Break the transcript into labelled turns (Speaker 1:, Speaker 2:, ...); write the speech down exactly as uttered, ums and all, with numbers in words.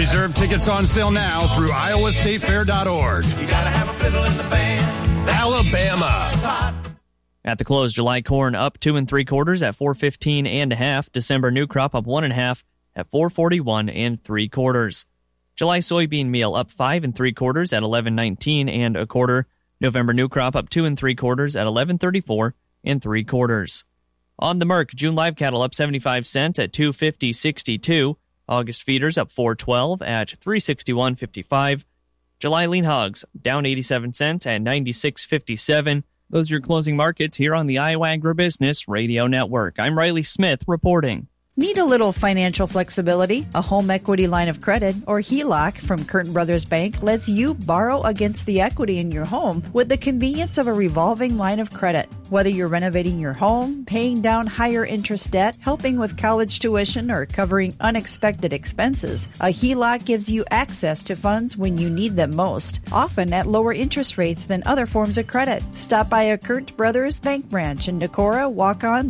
Speaker 1: Reserve tickets on sale now through iowa state fair dot org.
Speaker 2: You gotta have a fiddle in the band.
Speaker 1: Alabama.
Speaker 3: At the close, July corn up two and three quarters at four fifteen and a half. December new crop up one and a half at four forty-one and three quarters. July soybean meal up five and three quarters at eleven nineteen and a quarter. November new crop up two and three quarters at eleven thirty-four and three quarters. On the Merc, June live cattle up seventy-five cents at two fifty sixty-two. August feeders up four twelve at three sixty-one fifty-five. July lean hogs down eighty-seven cents at ninety-six fifty-seven. Those are your closing markets here on the Iowa Agribusiness Radio Network. I'm Riley Smith reporting.
Speaker 4: Need a little financial flexibility? A home equity line of credit, or H E L O C, from Curtin Brothers Bank lets you borrow against the equity in your home with the convenience of a revolving line of credit. Whether you're renovating your home, paying down higher interest debt, helping with college tuition, or covering unexpected expenses, a H E L O C gives you access to funds when you need them most, often at lower interest rates than other forms of credit. Stop by a Curtin Brothers Bank branch in Decorah, walk on